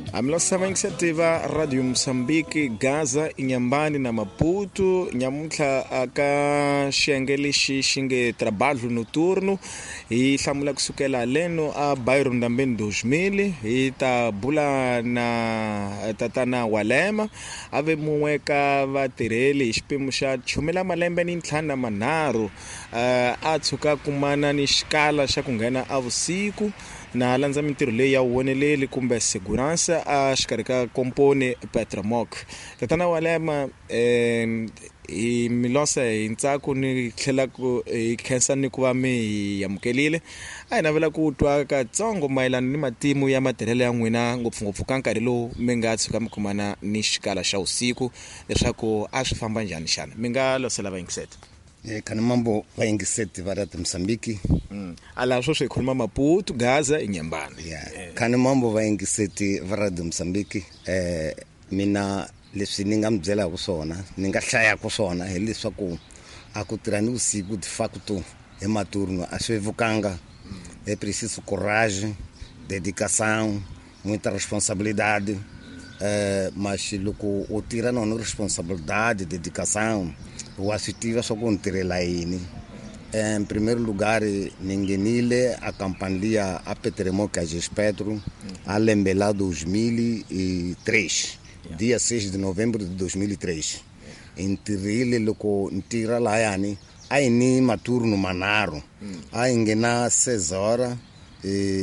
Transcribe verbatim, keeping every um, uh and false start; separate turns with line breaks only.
Amilosama inisiativa Radio Msambiki, Gaza, Inhambane na Maputo, nyamuntla aka xiyenge xinge trabalho noturno, hi hlamula kusukela leno a bairro Ndambeni dois mil, hi ta bula na tatana Walema, ave mun'we ka vatirheli hi xipimo xa chumela malembe ni ntlhanu na manharhu, a tshuka kumana ni xikala xa ku nghena avusiku na landza mintirho leyi ya woneleli kumbe segurança a xikarhi ka komponi Petromok. Tatana Walema eh hi milosa hi ntsako ni tlhela ku hi khensa ni ku va mi hi amukelile. A hi navela ku twa ka tsongo mayelana ni matimu ya matirhelo ya n'wina ngopfungopfu ka nkarhi lowu mi nga tshuka mi kumana ni xikala xa usiku leswaku a swi famba njhani xana. Mi nga losela vayingiseti.
Eh kana mambo vayingiseti va Radio Msambiki.
Mm. Ala swo swi khuluma Maputo, Gaza, Inhambane.
Yeah. Eh. Kana mambo vayingiseti va Radio Msambiki. Eh mina leswi ni nga mi byela ku swona ni nga hlaya ku swona hi leswaku a ku tirhani usiku de facto ematurno a swi vukanga. É preciso coragem, dedicação, muita responsabilidade. Eh mas loko o tira não responsabilidade, dedicação, o assistiva só com tirela yini. Em primeiro lugar, ninguém a campanha a Petromok a Gespetro a Lembela dois mil e três, dia seis de novembro de dois mil e três. Em Tirile loco tira lá yani, aí nem maturno manaro, aí engena seis horas.